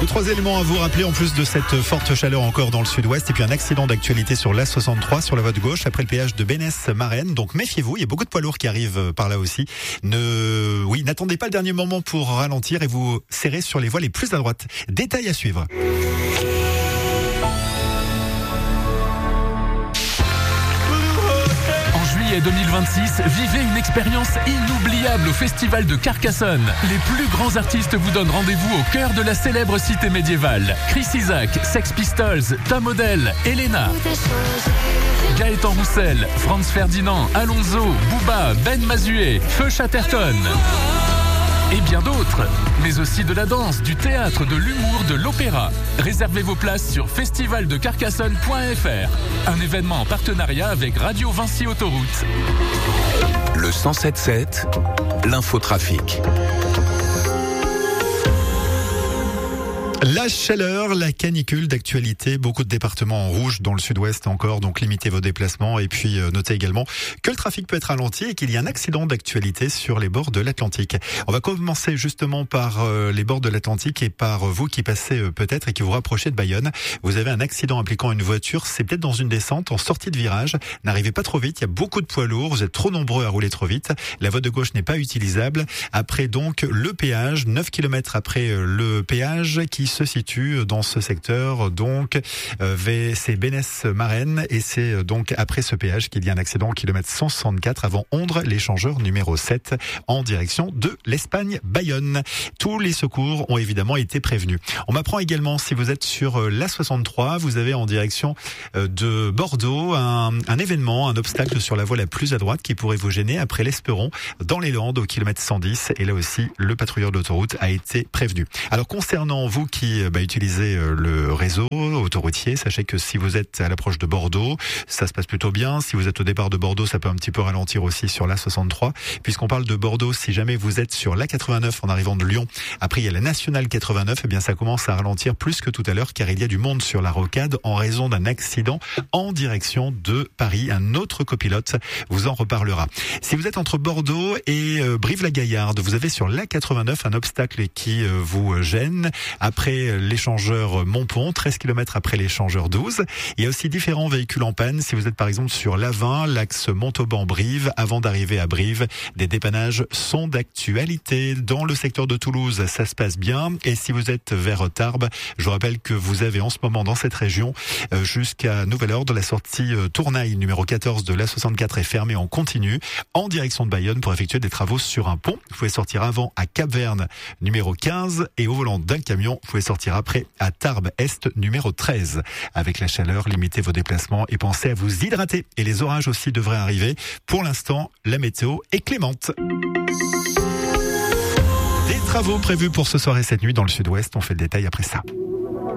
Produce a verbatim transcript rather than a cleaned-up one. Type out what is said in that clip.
Ou trois éléments à vous rappeler en plus de cette forte chaleur encore dans le sud-ouest. Et puis un accident d'actualité sur l'A soixante-trois sur la voie de gauche après le péage de Bénesse-Marennes. Donc méfiez-vous, il y a beaucoup de poids lourds qui arrivent par là aussi. Ne, oui, n'attendez pas le dernier moment pour ralentir et vous serrez sur les voies les plus à droite. Détail à suivre. deux mille vingt-six, vivez une expérience inoubliable au Festival de Carcassonne. Les plus grands artistes vous donnent rendez-vous au cœur de la célèbre cité médiévale. Chris Isaak, Sex Pistols, Tom Odell, Elena, Gaëtan Roussel, Franz Ferdinand, Alonso, Booba, Ben Mazué, Feu Chatterton. Et bien d'autres, mais aussi de la danse, du théâtre, de l'humour, de l'opéra. Réservez vos places sur festival de carcassonne point f r. Un événement en partenariat avec Radio Vinci Autoroute. Le cent sept sept, l'infotrafic. La chaleur, la canicule d'actualité, beaucoup de départements en rouge dans le sud-ouest encore, donc limitez vos déplacements et puis euh, notez également que le trafic peut être ralenti et qu'il y a un accident d'actualité sur les bords de l'Atlantique. On va commencer justement par euh, les bords de l'Atlantique et par euh, vous qui passez euh, peut-être et qui vous rapprochez de Bayonne. Vous avez un accident impliquant une voiture, c'est peut-être dans une descente en sortie de virage. N'arrivez pas trop vite, il y a beaucoup de poids lourds, vous êtes trop nombreux à rouler trop vite. La voie de gauche n'est pas utilisable. Après donc le péage, neuf kilomètres après euh, le péage qui se situe dans ce secteur, donc euh, c'est Bénesse-Marennes et c'est donc après ce péage qu'il y a un accident au kilomètre cent soixante-quatre avant Ondres, l'échangeur numéro sept en direction de l'Espagne-Bayonne. Tous les secours ont évidemment été prévenus. On m'apprend également, si vous êtes sur l'A soixante-trois, vous avez en direction de Bordeaux un, un événement, un obstacle sur la voie la plus à droite qui pourrait vous gêner après l'Esperon dans les Landes au kilomètre cent dix et là aussi le patrouilleur d'autoroute a été prévenu. Alors concernant vous qui bah, utilisez le réseau autoroutier, sachez que si vous êtes à l'approche de Bordeaux, ça se passe plutôt bien. Si vous êtes au départ de Bordeaux, ça peut un petit peu ralentir aussi sur l'A soixante-trois. Puisqu'on parle de Bordeaux, si jamais vous êtes sur l'A quatre-vingt-neuf en arrivant de Lyon, après il y a la nationale quatre-vingt-neuf, eh bien ça commence à ralentir plus que tout à l'heure car il y a du monde sur la rocade en raison d'un accident en direction de Paris. Un autre copilote vous en reparlera. Si vous êtes entre Bordeaux et euh, Brive-la-Gaillarde, vous avez sur l'A quatre-vingt-neuf un obstacle qui euh, vous gêne. Après l'échangeur Montpont, treize kilomètres après l'échangeur douze. Il y a aussi différents véhicules en panne. Si vous êtes par exemple sur l'A vingt, l'axe Montauban-Brive, avant d'arriver à Brive, des dépannages sont d'actualité. Dans le secteur de Toulouse, ça se passe bien. Et si vous êtes vers Tarbes, je vous rappelle que vous avez en ce moment dans cette région, euh, jusqu'à nouvel ordre, la sortie euh, Tournaille numéro quatorze de l'A soixante-quatre est fermée en continu, en direction de Bayonne pour effectuer des travaux sur un pont. Vous pouvez sortir avant à Cap-Verne numéro quinze et au volant d'un camion, vous pouvez sortir après à Tarbes Est numéro treize. Avec la chaleur, limitez vos déplacements et pensez à vous hydrater. Et les orages aussi devraient arriver. Pour l'instant, la météo est clémente. Des travaux prévus pour ce soir et cette nuit dans le sud-ouest. On fait le détail après ça.